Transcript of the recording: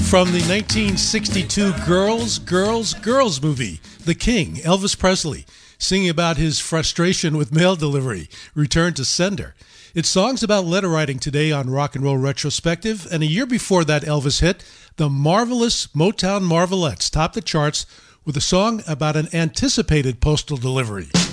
From the 1962 Girls movie, The King, Elvis Presley, singing about his frustration with mail delivery, returned to sender. It's songs about letter writing today on Rock and Roll Retrospective, and a year before that Elvis hit, the marvelous Motown Marvelettes topped the charts with a song about an anticipated postal delivery.